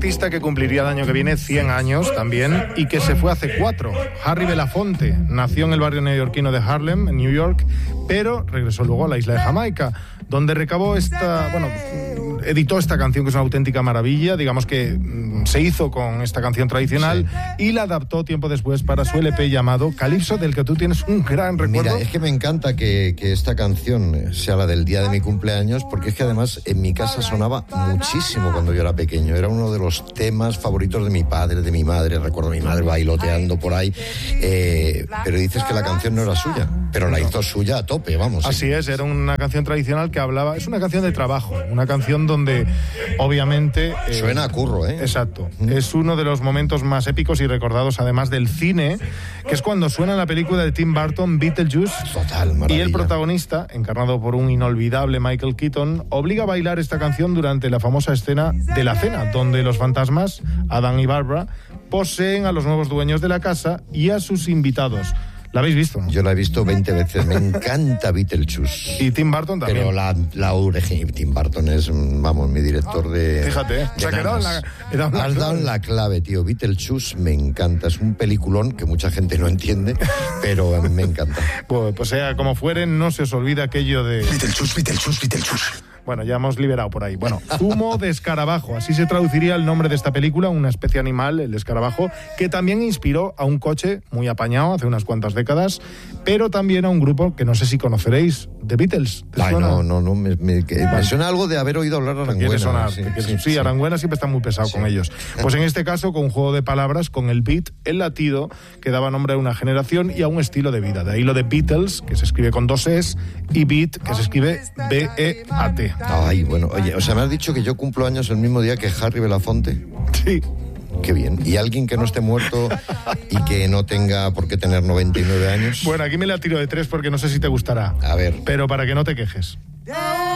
artista que cumpliría el año que viene 100 años también y que se fue hace 4. Harry Belafonte nació en el barrio neoyorquino de Harlem, en New York, pero regresó luego a la isla de Jamaica, donde editó esta canción que es una auténtica maravilla. Digamos que se hizo con esta canción tradicional y la adaptó tiempo después para su LP llamado Calypso, del que tú tienes un gran recuerdo. Mira, es que me encanta que esta canción sea la del día de mi cumpleaños, porque es que además en mi casa sonaba muchísimo cuando yo era pequeño. Era uno de los temas favoritos de mi padre, de mi madre. Recuerdo a mi madre bailoteando por ahí. Pero dices que la canción no era suya, pero la hizo suya a tope, vamos. Así es, era una canción tradicional que hablaba, es una canción de trabajo, una canción donde obviamente... suena a curro, ¿eh? Exacto. Es uno de los momentos más épicos y recordados además del cine, que es cuando suena la película de Tim Burton, Beetlejuice. Total, maravilla. Y el protagonista, encarnado por un inolvidable Michael Keaton, obliga a bailar esta canción durante la famosa escena de la cena, donde los fantasmas, Adam y Barbara, poseen a los nuevos dueños de la casa y a sus invitados. ¿La habéis visto, no? Yo la he visto 20 veces. Me encanta Beetlejuice. Y Tim Burton también. Pero la original, Tim Burton es, vamos, mi director de... Fíjate, se ha quedado Has dado en la clave, tío. Beetlejuice me encanta. Es un peliculón que mucha gente no entiende, pero a mí me encanta. Pues sea como fuere, no se os olvida aquello de... Beetlejuice. Bueno, ya hemos liberado por ahí. Bueno, zumo de escarabajo, así se traduciría el nombre de esta película, una especie animal, el escarabajo, que también inspiró a un coche muy apañado hace unas cuantas décadas, pero también a un grupo que no sé si conoceréis, The Beatles. Ay, no, me suena algo de haber oído hablar Arangüena. Sí, Arangüena siempre está muy pesado con ellos. Pues en este caso, con un juego de palabras, con el beat, el latido, que daba nombre a una generación y a un estilo de vida. De ahí lo de Beatles, que se escribe con 2 Es, y Beat, que se escribe B-E-A-T. Ay, bueno, oye, o sea, me has dicho que yo cumplo años el mismo día que Harry Belafonte. Sí. Qué bien. ¿Y alguien que no esté muerto y que no tenga por qué tener 99 años? Bueno, aquí me la tiro de 3 porque no sé si te gustará. A ver. Pero para que no te quejes.